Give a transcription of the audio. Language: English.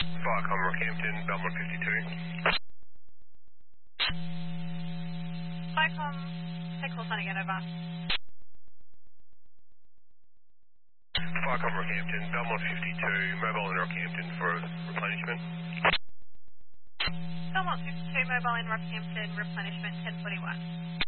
Viacom Rockhampton, Belmont 52. Viacom, take call sign again, over. Viacom Rockhampton, Belmont 52, mobile in Rockhampton for replenishment. Belmont 52, mobile in Rockhampton, replenishment 1041.